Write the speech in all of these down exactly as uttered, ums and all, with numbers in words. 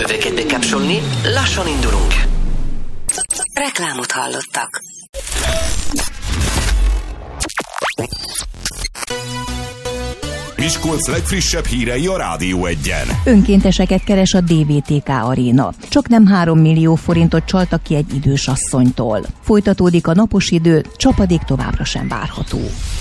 Öveket bekapcsolni, lassan indulunk. Reklámot hallottak. Miskolc legfrissebb hírei a Rádió Egyen. Önkénteseket keres a dé vé té ká Aréna. Csak nem három millió forintot csaltak ki egy idős asszonytól. Folytatódik a napos idő, csapadék továbbra sem várható.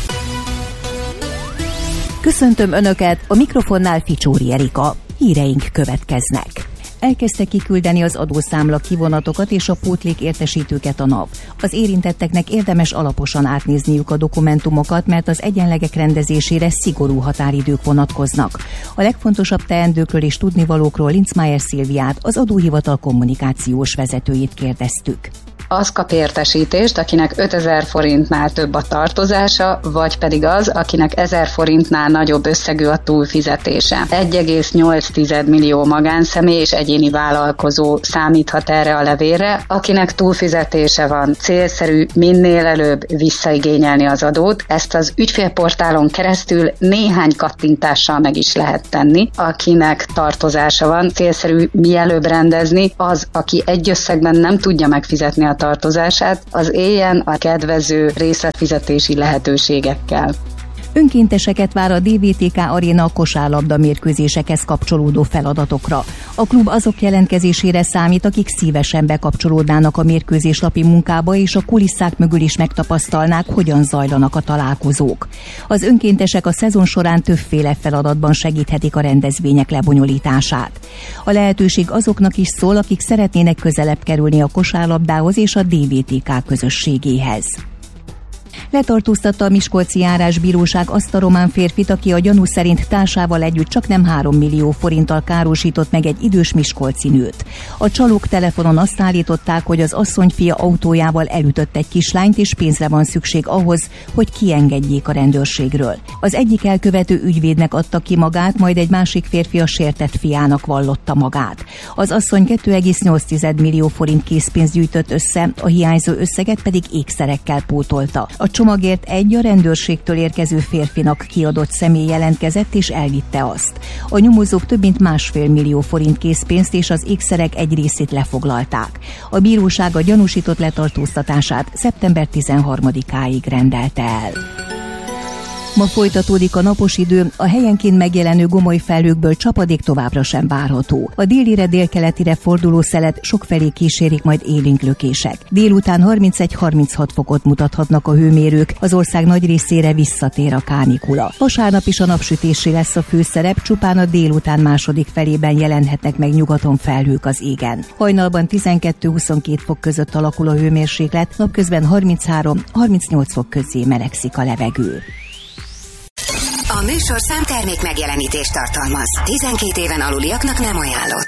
Köszöntöm Önöket, a mikrofonnál Ficsóri Erika. Híreink következnek. Elkezdte kiküldeni az adószámla kivonatokat és a pótlék értesítőket a NAV. Az érintetteknek érdemes alaposan átnézniük a dokumentumokat, mert az egyenlegek rendezésére szigorú határidők vonatkoznak. A legfontosabb teendőkről és tudnivalókról Linzmeier Szilviát, az adóhivatal kommunikációs vezetőjét kérdeztük. Az kap értesítést, akinek ötezer forintnál több a tartozása, vagy pedig az, akinek ezer forintnál nagyobb összegű a túlfizetése. egy egész nyolc millió magánszemély és egyéni vállalkozó számíthat erre a levélre, akinek túlfizetése van. Célszerű minél előbb visszaigényelni az adót. Ezt az ügyfélportálon keresztül néhány kattintással meg is lehet tenni. Akinek tartozása van, célszerű mielőbb rendezni, az, aki egy összegben nem tudja megfizetni a tartozását, az éljen a kedvező részletfizetési lehetőségekkel. Önkénteseket vár a dé vé té ká Aréna a kosárlabda mérkőzésekhez kapcsolódó feladatokra. A klub azok jelentkezésére számít, akik szívesen bekapcsolódnának a mérkőzéslapi munkába, és a kulisszák mögül is megtapasztalnák, hogyan zajlanak a találkozók. Az önkéntesek a szezon során többféle feladatban segíthetik a rendezvények lebonyolítását. A lehetőség azoknak is szól, akik szeretnének közelebb kerülni a kosárlabdához és a dé vé té ká közösségéhez. Letartóztatta a miskolci járásbíróság azt a román férfit, aki a gyanú szerint társával együtt csak nem három millió forinttal károsított meg egy idős miskolci nőt. A csalók telefonon azt állították, hogy az asszonyfia autójával elütött egy kislányt, és pénzre van szükség ahhoz, hogy kiengedjék a rendőrségről. Az egyik elkövető ügyvédnek adta ki magát, majd egy másik férfi a sértett fiának vallotta magát. Az asszony két egész nyolc millió forint készpénzt gyűjtött össze, a hiányzó összeget pedig ékszerekkel pótolta. A csomagért egy a rendőrségtől érkező férfinak kiadott személy jelentkezett és elvitte azt. A nyomozók több mint másfél millió forint készpénzt és az ékszerek egy részét lefoglalták. A bíróság a gyanúsított letartóztatását szeptember tizenharmadikáig rendelte el. Ma folytatódik a napos idő, a helyenként megjelenő gomoly felhőkből csapadék továbbra sem várható. A délire délkeletire forduló szelet sokfelé kísérik majd élénk lökések. Délután harmincegy-harminchat fokot mutathatnak a hőmérők, az ország nagy részére visszatér a kánikula. Vasárnap is a napsütésé lesz a főszerep, csupán a délután második felében jelenhetnek meg nyugaton felhők az égen. Hajnalban tizenkettő-huszonkét fok között alakul a hőmérséklet, napközben harminchárom-harmincnyolc fok közé melegszik a levegő. A műsorszám termék megjelenítést tartalmaz. tizenkét éven aluliaknak nem ajánlott.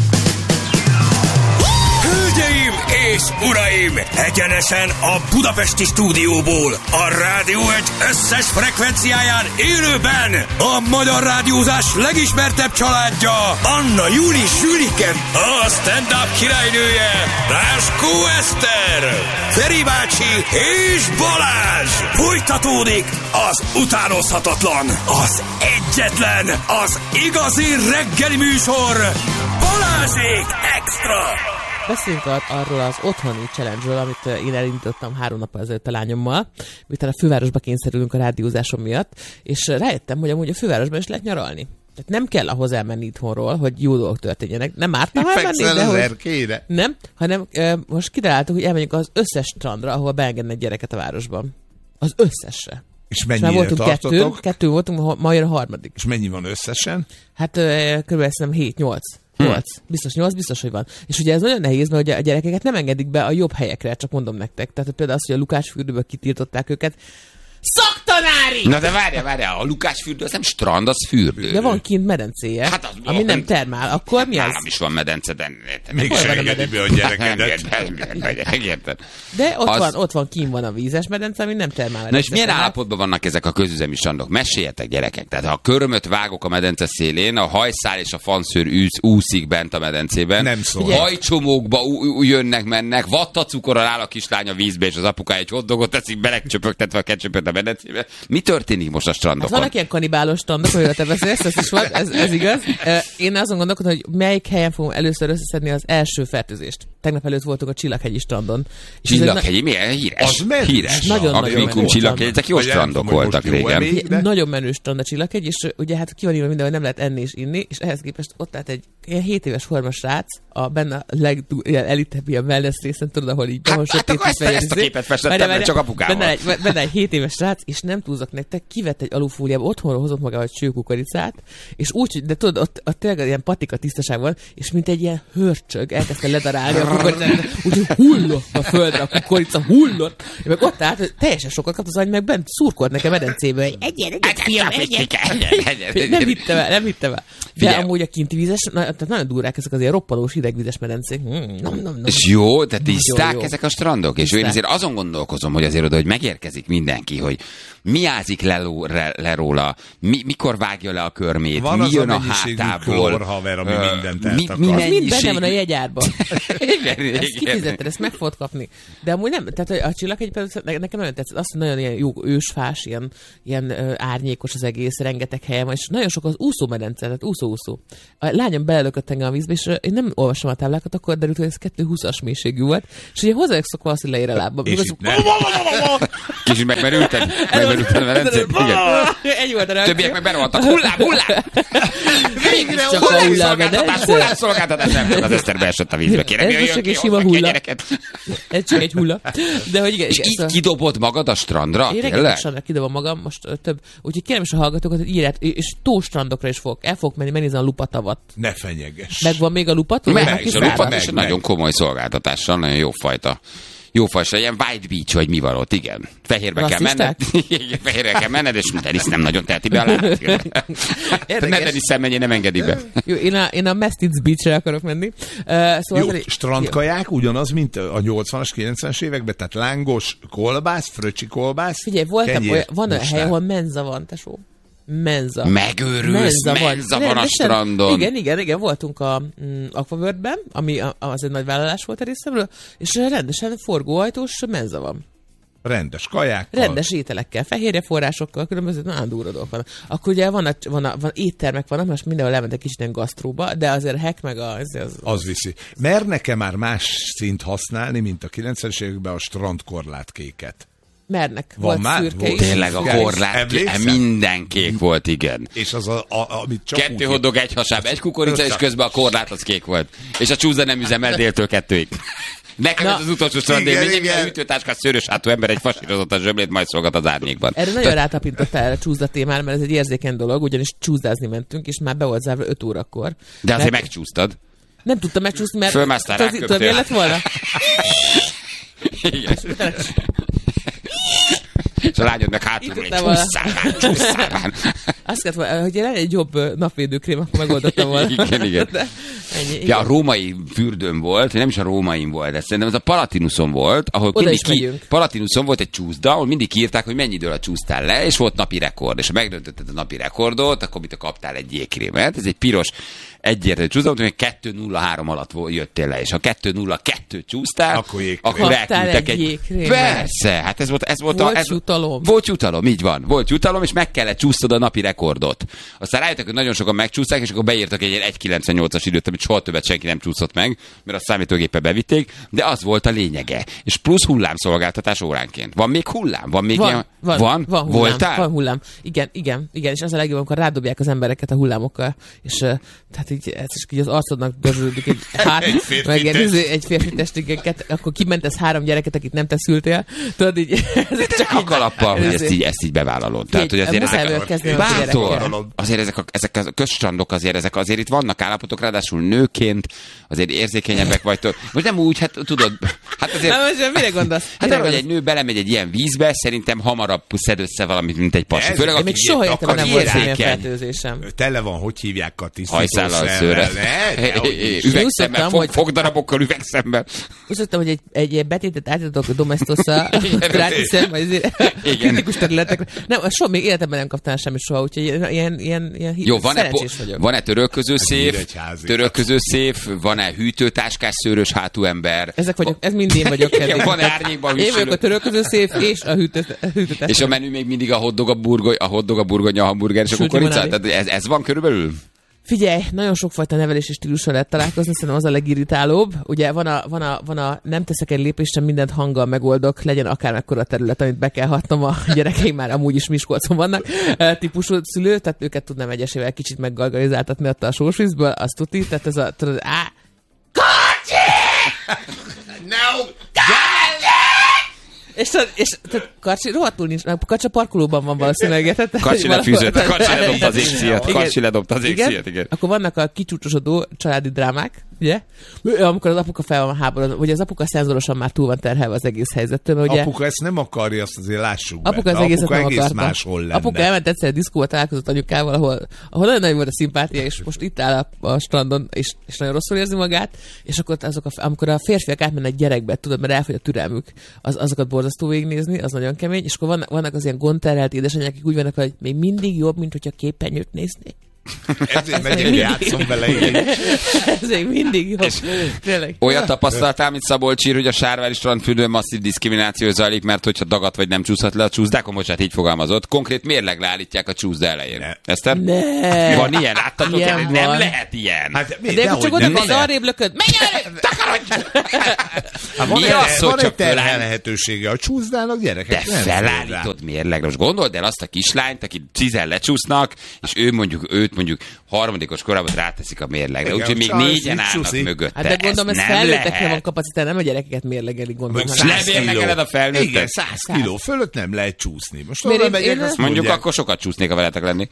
Hölgyeim és uraim! Egyenesen a budapesti stúdióból, a Rádió egy összes frekvenciáján élőben a magyar rádiózás legismertebb családja, Anna Júli Zsülike, a stand-up királynője, Ráskó Eszter, Feri bácsi és Balázs! Folytatódik az utánozhatatlan, az egyetlen, az igazi reggeli műsor, Balázsék Extra! Beszéljünk arról az otthoni challenge-ről, amit én elindítottam három nappal ezelőtt a lányommal, miután a fővárosba kényszerülünk a rádiózásom miatt, és rájöttem, hogy amúgy a fővárosban is lehet nyaralni. Tehát nem kell ahhoz elmenni itthonról, hogy jó dolgok történjenek. Nem ártna, ha elmenni, de hogy... Nem, hanem uh, most kitaláltuk, hogy elmenjünk az összes strandra, ahol beengednek egy gyereket a városban. Az összesre. És mennyire tartotok? Kettő, kettő voltunk, ma jön a harmadik. És mennyi van összesen? Hát uh, körülbelül szerintem hét-nyolc. nyolc. Biztos nyolc, biztos, hogy van. És ugye ez nagyon nehéz, mert ugye a gyerekeket nem engedik be a jobb helyekre, csak mondom nektek. Tehát például az, hogy a Lukácsfürdőből kitiltották őket. Szaktanári! Na de várjál, várjál, a Lukácsfürdő az nem strand, az fürdő. De van kint medencéje, hát az, ami nem termál. Akkor hát mi az? Nálam is van medence, de... Mégsem engedi be a gyerekedet. De ott, az... van, ott van, kint van a vízes medence, ami nem termál. Na és milyen állapotban vannak ezek a közüzemi strandok? Meséljetek, gyerekek. Tehát ha a körömöt vágok a medence szélén, a hajszál és a fanszőr úsz, úszik bent a medencében. Nem szól. Hajcsomókba jönnek, mennek, vattacukorral áll a kislány a vízbe, és az apukája egy hotdogot teszik, belecsöpögtetve a ketchupet a medencébe. Mi történik most a strandokon? Hát vannak ilyen kanibálos strandok, amiről te beszélsz, ez is van, ez, ez igaz. Én azon gondolkodom, hogy melyik helyen fogom először összeszedni az első fertőzést. Tegnap előtt voltunk a Csillaghegyi strandon. Csillaghegy, milyen híres? Híres. Nagyon-nagyon menő. Csillaghegy, ezek jó strandok voltak régen. Nagyon menő strand a Csillaghegy, és ugye hát ki van írva minden, hogy nem lehet enni és inni, és ehhez képest ott állt egy ilyen hét éves forma srác, a benne a legelitebb ilyen wellness részen, tudod, ahol így hát, hát akkor ezt, ezt a képet festettem, mert csak apukával. Benne egy, benne egy hét éves srác, és nem túlzok nektek, kivett egy alufóliába, otthonról hozott magával egy csőkukoricát, és úgy, de tudod, ott, ott tényleg ilyen patika tisztaság van, és mint egy ilyen hörcsög, elkezdte ledarálni a kukoricát, úgyhogy hullott a földre, a kukorica hullott, és meg ott állt, teljesen sokat kapott az agy, meg bent szurkolt nekem medencéből, egy egyen, egyet, fiam, egyet. Nem hittem el, nem hittem el. De amúgy a kinti vízes, tehát nagyon durrák ezek az ilyen roppanós hidegvizes medencék. És jó, tehát tiszták ezek a strandok, és én azért azon gondolkozom, hogy azért oda, hogy megérkezik mindenki, hogy mi ázik le, le, le róla, mi, mikor vágja le a körmét, van mi jön a, a hátából. Van haver, ami uh, mindent eltakar. Mi, mi mennyiség... mind benne van a jegyárban. Ezt kifizetted, ezt meg fogod kapni. De amúgy nem, tehát a Csillaghegy nekem nagyon tetszett, azt, hogy nagyon ilyen jó ősfás, ilyen, ilyen uh, árnyékos az egész, rengeteg helyen van, és nagyon sok az úszómedence, tehát úszó-úszó. A lányom belelökött engem a vízbe, és én nem olvasom a táblákat, akkor derült, hogy ez kettő húszas mélységű volt, és ugye hozzájuk szokva azt, hogy leér a lábba. És itt nem. Kicsit megmerülted? Megmerülted a medencét? Egy volt a reakció. Többiek meg berohantak. Hullám, hullám! Végre csak a hullámszolgáltatás. Hullámszolgáltatás nem csak az Eszter beesett a vízbe. Kérem, jöjjön ki, hozzá ki a gyereket. Ez csak egy hulla. De hogy igen, és így kidobod magad a strandra? Én reggel strandra kidobom magam, most több. Úgyhogy kérem is a hallgatókat, hogy írját, és tóstrandokra is fogok. El fogok menni, megnézni a Lupatavat. Ne fenyeges. Megvan még a Lupat? Meg, és a Lupat is nagyon komoly szolgáltatással, nagyon jó fajta. Jó fajta, ilyen White Beach, vagy mi van ott, igen. Fehérbe kell menned. Fehérbe kell menned, és Denis nem nagyon teheti be a lábat. Ne Denis szemmenjé, nem engedi be. Jó, én a, én a Mestiz Beachre akarok menni. Uh, szóval jó, azért... strandkaják ugyanaz, mint a nyolcvanas, kilencvenes években, tehát lángos kolbász, fröcsi kolbász. Figyelj, voltam olyan, van olyan hely, ahol menza van, tesó. Menza. Megőrülsz, menza, menza van, van a strandon. Igen, igen, igen, voltunk a mm, Aquaworld-ben, ami a, az egy nagy vállalás volt a részemről, és rendesen forgóajtós menza van. Rendes kajákkal. Rendes ételekkel, fehérjeforrásokkal, különböző nagyon durva dolgok van. Akkor ugye van, a, van, a, van éttermek vannak, most mindenhol lementek kicsit ilyen gasztróba, de azért a hack meg a... Az, az, az viszi. Mernek-e már más szint használni, mint a kilencvenes években a strandkorlátkéket? Mernek. Van volt már? szürke Volt. Tényleg a korlát, minden kék volt, igen. És az a, a amit csak kettő hoddog, egy hasáb, egy kukorica, és közben a korlát az kék volt. És a csúszda nem üzemel déltől kettőig. Nekem Na, ez az utolsó strandélmény, minden ütőtáskás szőrös hátú ember egy fasírozott a zsömlét, majd szolgat az árnyékban. Erre nagyon rátapintottál erre csúszda témára, mert ez egy érzékeny dolog, ugyanis csúszdázni mentünk, és már be volt zárva öt órakor. De azért mert... megcsúsztad. Nem tudtam megcsúszni, mert... Fölmásztál rá, tudod, miért lett volna? Igen. És a lányod meg hátul, hogy csúszszál már, csúszszál már. Azt kellett volna, hogy lenne egy jobb napvédőkrém, akkor megoldottam volna. Igen, igen. De ennyi, ja, a római fürdőn volt, nem is a rómain volt, de szerintem ez a Palatinuson volt, ahol oda mindig ki, Palatinuson volt egy csúszda, ahol mindig írták, hogy mennyi időre csúsztál le, és volt napi rekord. És ha megdöntötted a napi rekordot, akkor mit kaptál egy jégkrémet. Ez egy piros egyértelmű csúszda, hogy kettő nulla három alatt jöttél le, és ha kettő nulla kettő csúsztál, akkor, akkor elküldtek egy... egy... Persze, hát ez volt, ez volt volt a... Ez... jutalom. Volt jutalom, így van. Volt jutalom, és meg kellett csúsztod a napi rekordot. Aztán rájöttek, hogy nagyon sokan megcsúszták, és akkor beírtak egy egy kilencvennyolcas időt, amit soha többet senki nem csúszott meg, mert a számítógépe bevitték, de az volt a lényege. És plusz hullámszolgáltatás óránként. Van még hullám? Van még van, ilyen... Van, van? van hullám, Voltál? Van hullám. Igen, igen, igen, és az a legjobb, amikor rádobják az embereket a hullámokkal, és uh, tehát így, ez is így az arcodnak dörzsődik egy hát, egy férfi meg test. egy, egy férfi testigeket, akkor kimentesz három gyereket, akit nem te szültél, tudod így... Ez csak a kalappal, hogy ezt így, ezt így bevállalod. Tehát, hogy azért ezek a, bátor, azért ezek a, ezek a közstrandok azért, ezek azért itt vannak állapotok, ráadásul nőként azért érzékenyebbek vagytok. Most nem úgy, hát tudod, hát azért... Na most mire gondolsz? Hát arra, hogy egy nő belemegy egy ilyen vízbe, szerintem hamarabb szed össze valamit, mint egy pasi. Főleg, én még soha életemben nem volt semmilyen fertőzésem. Tele van, hogy hívják, Kati? Hajszállal. szőrrel. Üvegszemmel, fog, fogdarabokkal üvegszemmel. Úgy szoktam, hogy egy, egy betétet átadok a Domestosza, rátiszem, vagy kritikus területekre. Nem, soha még életemben nem kaptam semmi soha, úgyhogy ilyen, ilyen, ilyen jó, van-e, szerencsés po- vagyok. van-e törölköző széf, törölköző széf, van-e hűtőtáskás szőrös hátú ember? Ezek vagyok, ez mind én vagyok. Igen, van árnyékban én vagyok a törölköző széf és a hűtőtáskás. És a menü még mindig a hotdog, a burgoly, a hotdog, a burgonya, a hamburger és a kukorica? Tehát ez, ez van körülbelül? Figyelj, nagyon sokfajta nevelési stílusra lehet találkozni, szerintem az a legirritálóbb. Ugye van a, van a, van a nem teszek egy lépést, sem mindent hanggal megoldok, legyen akármekkora terület, amit be kell hatnom, a gyerekeim már amúgy is Miskolcon vannak, típusú szülő, tehát őket tudnám egyesével kicsit meggargalizáltatni ott a sósvízből, azt tuti, tehát ez a, tudod, á, Kacsi! No! És, és tehát Karcsi rohadtul nincs, Kacsi parkolóban van valószínűleg. Karcsi lefűzött, Karcsi ledobta az égszíjat, Karcsi ledobta az égszíjat, igen. Akkor vannak a kicsúcsosodó családi drámák, ugye? Amikor az apuka fel van háborodva, vagy az apuka szenzorosan már túl van terhelve az egész helyzettől. Ugye? Apuka ezt nem akarja, azt azért lássuk be. Apuka az egészet apuka nem egész akarta. máshol lenne. Apuka elment egyszer a diszkóba, találkozott anyukával, ahol, ahol nagyon nagy volt a szimpátia, és most itt áll a, a strandon, és, és nagyon rosszul érzi magát, és akkor azok a, amikor a férfiak átmennek gyerekbe, tudod, mert elfogy a türelmük, az, azokat borzasztó végignézni, az nagyon kemény, és akkor vannak, vannak az ilyen gondterhelt édesanyák, akik úgy vannak, hogy még mindig jobb, mint hogyha képernyőt néznék. Ezért megyek, játszom vele így. Ez még mindig jobb. Olyat tapasztaltál, mint Szabolcsír, hogy a Sárvári strandfürdőn masszív diszkrimináció zajlik, mert hogyha dagat vagy nem csúszhat le a csúszdákon, most hát így fogalmazott. Konkrét mérleg leállítják a csúszda elején. Eszter? Ne. Van ilyen? Láttatok? Ilyen Nem van. lehet ilyen. Hát, mi, de de csak oda az arrébb lököd. Menj arrébb! Takarodj! Hát van, Mi egy, az, hogy van egy csak terhel föláll- lehetősége a csúszdának, gyerekek. De nem felállítod mérlegre. Most gondold el azt a kislányt, aki cizel lecsúsznak, és ő mondjuk, őt mondjuk harmadikos korában ráteszik a mérlegre. Igen, Úgyhogy még Charles négyen így állnak csúszik. mögötte. Hát de gondolom, ez nem felnőttekre lehet. van kapacitás, nem a gyerekeket mérlegeli, gondolom. Meg hanem- száz Lebérlegeled kiló. a felnőttet? Igen, száz kiló fölött nem lehet csúszni. Most Miért onnan én- megyek, én- azt Mondjuk mondják, akkor sokat csúsznék, ha veletek lenni.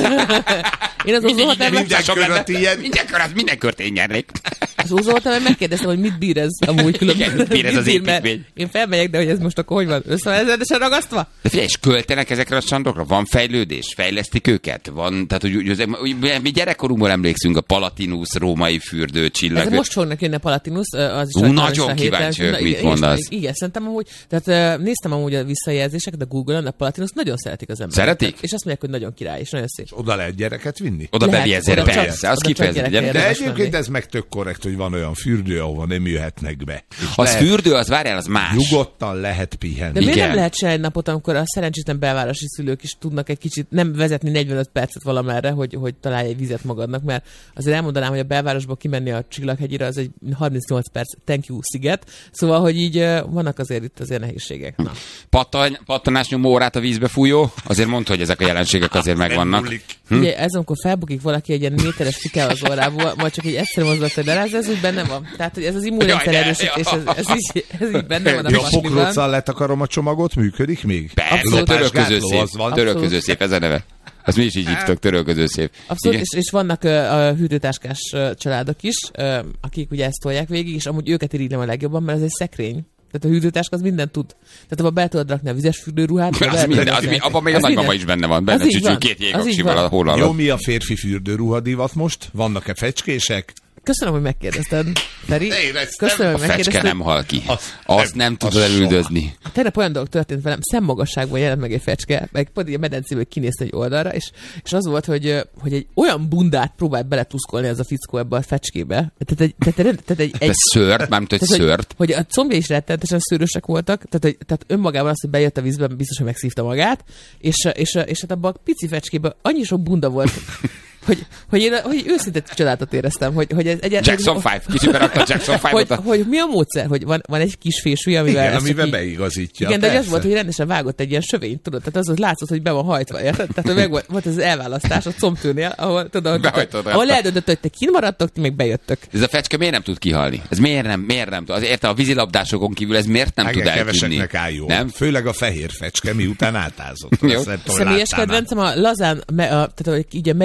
Én az úzóhotelben, minden köröt ilyen. Minden köröt, minden kört én nyernék. az úzóhotelben megkérdeztem, hogy mit bír ez amúgy különben. Igen, mit bír ez az bír, mert építmény? Én felmegyek, de hogy ez most akkor hogy van? Össze van ezredesen ragasztva? De figyelj, és költenek ezekre a strandokra? Van fejlődés? Fejlesztik őket? Van, tehát, hogy, hogy, hogy mi gyerekkorunkból emlékszünk a Palatinus, római fürdő, csillag. Ez most fognak jönni a Palatinus, az is Ú, sajnos nagyon a héten. kíváncsi vagyok, Na, mit igen, mondasz. és- Igen, szerintem amúgy, tehát uh, néztem amúgy a visszajelzéseket a Google-on, a Palatinus nagyon szeretik az emberek. Szeretik? És azt mondják, hogy nagyon király, és nagyon szép. Oda lehet gyereket vinni? Oda Lehet, beviezél, oda csak- persze, az oda csak kifejezetten. gyerekek gyerek- De érdemes egyébként menni. ez meg tök korrekt, hogy van olyan fürdő, ahova nem jöhetnek be. És Az lehet, fürdő, az várjál, az más. nyugodtan lehet De pihenni. miért Igen. nem lehet csinálni egy napot, amikor a szerencsétlen belvárosi szülők is tudnak egy kicsit nem vezetni negyvenöt percet valamerre, hogy, hogy találj egy vizet magadnak, mert azért elmondanám, hogy a belvárosból kimenni a Csillaghegyire az egy harmincnyolc perc thank you sziget, szóval, hogy így uh, vannak azért itt azért nehézségek. Na. Pattan, pattanás nyomó órát a vízbe fújó, azért mondta, hogy ezek a jelenségek azért megvannak. Hm? Ugye ez, amikor felbukik valaki egy ilyen méteres fike az orrából, vagy csak egy egyszerű mozdulat, hogy leráz, ez úgy benne van. Tehát, hogy ez az immunrendszer Jaj, de- erősítés, ez, ez, így, ez így benne van a Ja, pakliban. pokróccal letakarom a csomagot, működik még? Persze, Abszolút. törölköző Lopásgátló, az szép. van. Törölköző szép, ez a neve. Azt mi is így hívtok, törölköző szép. Abszolút, Igen. és, és vannak uh, a hűtőtáskás uh, családok is, uh, akik ugye ezt tolják végig, és amúgy őket irigylem a legjobban, mert ez egy szekrény. Tehát a hűtőtáska az mindent tud. Tehát abban be tudod rakni a vizes fürdőruhát. Az minden, az, mi- abban még a az nagymama minden. is benne van. Benne Az így csücsül van. két Az így jégaksival van. a hol Jó, alatt. mi a férfi fürdőruhadivat most? Vannak-e fecskések? Köszönöm, hogy megkérdezted, Feri. Éreztem. Köszönöm, A hogy fecske megkérdezted. nem hal ki. Az- Azt nem az tudod sok. elüldözni. Tegnap olyan dolog történt velem, szemmagasságban jelent meg egy fecske, meg pont így a medencéből kinézte egy oldalra, és, és az volt, hogy, hogy egy olyan bundát próbált beletuszkolni ez a fickó ebbe a fecskébe. Tehát egy, tehát egy, tehát egy, De egy szőrt, mármint, hogy tehát, szőrt. Hogy, hogy a combjai is rettenetesen szőrösek voltak, tehát, hogy, tehát önmagában az, hogy bejött a vízben, biztos, hogy megszívta magát, és, és, és hát abban a pici fecskében annyi sok bunda volt, hogy, hogy én hogy őszinte csodálatot éreztem, hogy, hogy ez egyáltalán... Jackson five. Kicsibe rakta Jackson hogy, five-ot. a- hogy mi a módszer, hogy van, van egy kis fésű, amivel... Igen, ezt csak amivel így- beigazítja. Igen, de hogy az persze. volt, hogy rendesen vágott egy ilyen sövényt, tudod, tehát az, az látszott, hogy be van hajtva, érted? Tehát hogy meg volt, volt ez az elválasztás a combtőnél, ahol tudod, Behajtod ahol rá. eldöntött, hogy te kint maradtok, ti meg bejöttök. Ez a fecske miért nem tud kihalni? Ez miért nem, miért nem tud? Azért a vízilabdásokon kívül ez miért nem Igen, tud eltűnni? keveseknek áll jól. Nem? Főleg a fehér fecske, miután átázott. Jó. Azt nem tudom, Személyes láttál már. kedvencem a lazán, me, a, tehát hogy így a megnyúlt fecske,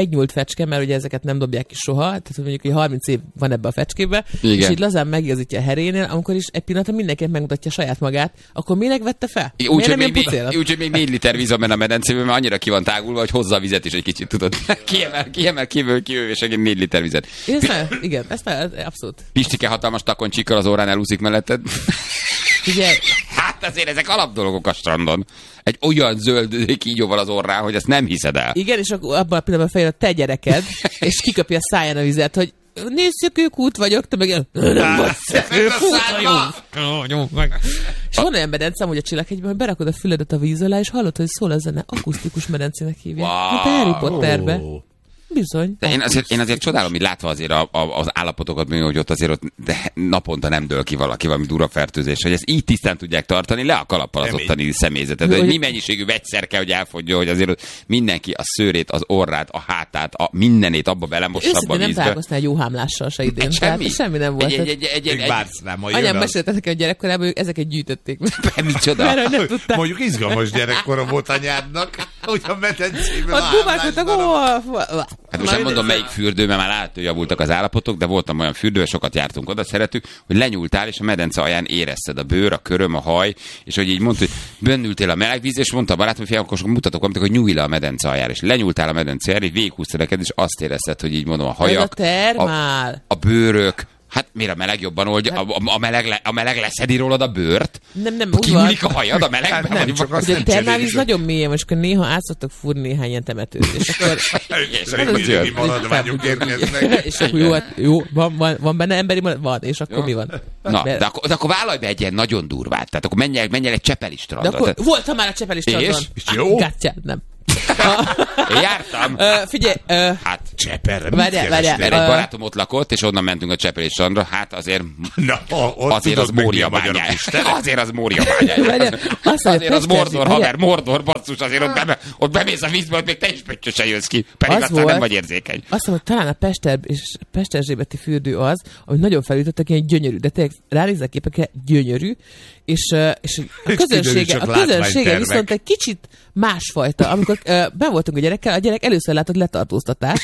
fecske, mert ugye ezeket nem dobják ki soha, tehát mondjuk, hogy harminc év van ebbe a fecskébe, igen. És így lazán megigazítja a herénél, amikor is egy pillanatra mindenkinek megmutatja saját magát, akkor minek vette fel? Úgyhogy még, még, úgy, még négy liter víz van benne a medencében, mert annyira ki van tágulva, hogy hozza a vizet is egy kicsit, tudod. Kiemel, kiemel kívül, kívül, és egy négy liter vizet. Ez nem, igen, ez nem, abszolút. Pistike hatalmas takoncsikkal az órán elúszik melletted. Ugye, hát azért ezek alapdolgok a strandon. Egy olyan zöld kígyóval az orrán, hogy ezt nem hiszed el. igen, és akkor abban a pillanatban feljön a te gyereked, és kiköpi a száján a vizet, hogy nézd, szökőkút vagyok, te meg ilyen, nem vagy szökőkút vagyok. És van olyan medence, amúgy a Csillaghegyben, hogy berakod a füledet a víz alá, és hallod, hogy szól a zene, akusztikus medencének hívják. Wow. Mint a Harry Potterbe. Bizony. De én azért, én azért csodálom, hogy látva azért a, a, az állapotokat, hogy ott azért ott de naponta nem dől ki valaki valami durva fertőzés, hogy ezt így tisztán tudják tartani, le a kalappal az ottani személyzetet. De, hogy mi mennyiségű vegyszer kell, hogy elfogja, hogy azért ott mindenki a szőrét, az orrát, a hátát, a mindenét abba belemossa abba a vízbe. Nem találkoztál egy jó hámlással se idén. Semmi? Semmi nem volt. Egy, egy, egy, egy, egy, egy, anyám mesélte nekem a gyerekkorában, hogy ezeket gyűjtötték. Micsoda? Mondjuk izgalmas gyerekkora volt anyádnak, hogy a medencében a bubákoltak, hát most nem mondom melyik fürdő, mert már látod, hogy javultak az állapotok, de voltam olyan fürdő, sokat jártunk oda, szeretük, hogy lenyúltál, és a medence alján érezted a bőr, a köröm, a haj, és hogy így mondta, hogy bennültél a meleg víz, és mondta a barátom, hogy akkor mutatok valamit, hogy nyújj le a medence aljára, és lenyúltál a medence aljára, és végighúztad neked, és azt érezted, hogy így mondom, a hajak, a, a, a bőrök. Hát miért a meleg jobban oldja? A, a, a, meleg, le, a meleg leszedi rólad a bőrt? Nem, nem, kinyúlik a hajad a melegben? Nem, csak az a termálvíz nagyon mélyen, és akkor néha át szoktak fúrni néhány ilyen temetőt, és akkor... Emberi maradványok érkeznek. És akkor jó, jó van, van, van benne emberi maradvány? Van, és akkor jó. Mi van? Na, de akkor, de akkor vállalj be egy ilyen nagyon durvát. Tehát akkor menj el, menj el egy Csepeli strandra. De akkor tehát... voltam már a Csepeli strandon. És? És jó? Gátyád, nem. Én jártam. Uh, figyelj. Uh, hát Cseperre. Várjál, várjál. Mert egy barátom ott lakott, és onnan mentünk a Csepeli strandra. Hát azért... Na, azért az Mória bányája. Azért az Mória bányája. Azért az Mordor, haver, Mordor, basszus, azért ott, be, ott bemész a vízbe, ott még te is pöttyösen jössz ki. Pedig az aztán volt, nem vagy érzékeny. Azt mondom, hogy talán a Pester és Pesterzsébeti fürdő az, hogy nagyon felütöttek, ilyen gyönyörű, de tényleg ránézek képekre, gyönyörű, és, és a közönsége, a közönsége viszont egy kicsit másfajta. Amikor uh, be voltunk a gyerekkel, a gyerek először látott letartóztatást.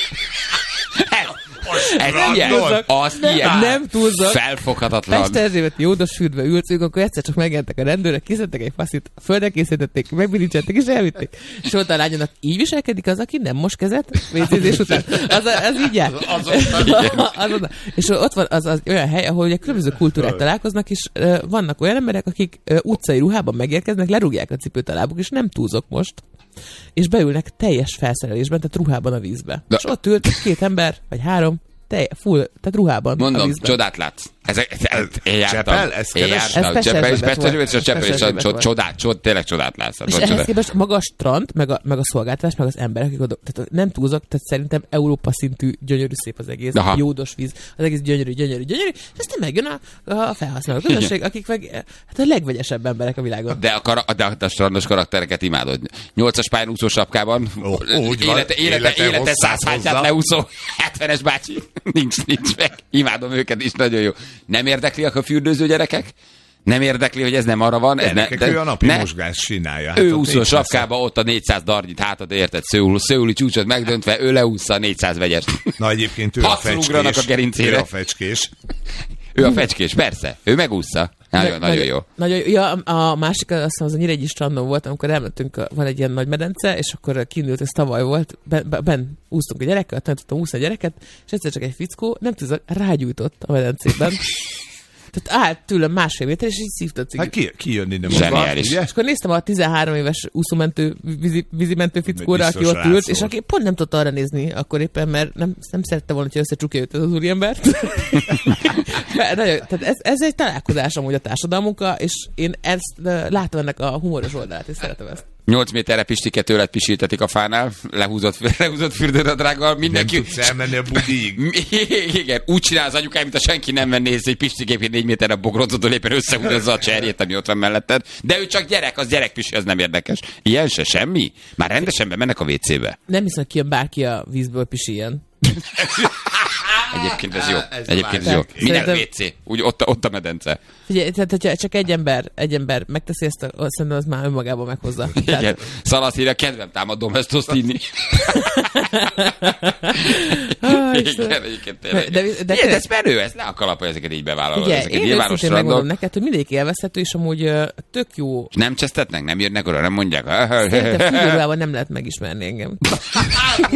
Ez ilyen, az ilyen, nem túlzok. Felfoghatatlan. Pesterzsébeti Jódos fürdve ültünk, akkor egyszer csak megjelentek a rendőrök, kiszedtek egy faszit, a földre készítették, megbilincseltek és elvitték. És volt a lányának, így viselkedik az, aki nem mos kezet vécézés után. Az, az így jár. Azonnal. És ott van az, az olyan hely, ahol ugye különböző kultúrák találkoznak, és uh, vannak olyan emberek, akik uh, utcai ruhában megérkeznek, lerúgják a cipőt a lábuk, és nem túlzok most. És beülnek teljes felszerelésben, tehát ruhában a vízbe. De... És ott ült két ember, vagy három, telj, full, tehát ruhában. Mondom, csodát látsz. Ezek, ez, én jártam. Csepel? Ez én jártam. Csepel és Pesterzsébet, és a Csepel és a csodát, csod, tényleg csodát látsz. És ehhez képest maga a strand, meg a, meg a szolgáltatás, meg az emberek, akik oda, tehát nem túlzok, tehát szerintem Európa szintű gyönyörű szép az egész, aha. Jódos víz, az egész gyönyörű, gyönyörű, gyönyörű, és aztán megjön a, a felhasználó közösség, akik meg hát a legvegyesebb emberek a világon. De a, kara, de a strandos karaktereket imádod. Nyolcas pályán úszó sapkában, oh, élete, élete, élete száz hányát leúszó hetvenes bácsi, nincs, nincs meg. Imádom őket is, nagyon jó. Nem érdekli a fürdőző gyerekek? Nem érdekli, hogy ez nem arra van? De, ne, de ő a napi ne, mozgás csinálja. Hát ő úszó sapkába, ott a négyszáz darnyit hátad érted, szőul, szőuli csúcsot megdöntve, ő leúszza a négyszáz vegyes. Na egyébként ő a fecskés. A gerincére. Ő a fecskés. Ő a fecskés, persze. Ő megúszza. Nagyon, Na, nagyon jó. Nagyon jó. Ja, a másik, azt hiszem, az a Nyíregyi strandon volt, amikor elmentünk, van egy ilyen nagy medence, és akkor kiindult, ez tavaly volt, ben, ben úsztunk a gyerekkel, tanítottam úszni a gyereket, és egyszer csak egy fickó, nem tudom, rágyújtott a medencében. Tehát állt tőlem másfél méter, és így szívta a cigit. Hát ki, ki jönni nem zseniális. És akkor néztem a tizenhárom éves úszómentő, vízi, vízimentő fickóra, aki ott ült, és aki pont nem tudta arra nézni akkor éppen, mert nem, nem szerette volna, hogy összecsukja őt ez az úriembert. Nagyon, tehát ez, ez egy találkozás amúgy a társadalmunkkal, és én ezt látom ennek a humoros oldalát, és szeretem ezt. nyolc méterre Pistike tőled pisiltetik a fánál, lehúzott, lehúzott fürdőnadrággal, mindenki... Nem tudsz elmenni a budig. Igen, úgy csinál az anyukám, mint a senki nem venné észre, hogy Pistikép négy méterre bogrocodó éppen összehúzza a cserjét, ami ott van melletted. De ő csak gyerek, az gyerekpisi, ez nem érdekes. Ilyen se, semmi? Már rendesen bemennek a vécébe. Nem hiszem, hogy kijön bárki a vízből pisiljen. Egyébként ez jó. Ez Egyébként ez jó. vágás. Minden Szerintem- vé cé. Úgy ott, ott a medence. Figyelj, tehát hogyha csak egy ember, egy ember megteszi ezt, a- szerintem az már önmagában meghozza. Igen. Szalaszére kedvem támad domestoszt inni. Ah, Igen, Istenem. egyébként tényleg. De- de- de- Igen, de ez menő, ez ne a kalap, ezeket így bevállalod. Ugye, Ezeket én nyilvános őszintén megmondom strandon. neked, hogy mindig élvezhető, és amúgy ö, tök jó. Nem csesztetnek? Nem jönnek oda? Nem mondják? Szerintem fülőruhában nem lehet megismerni engem.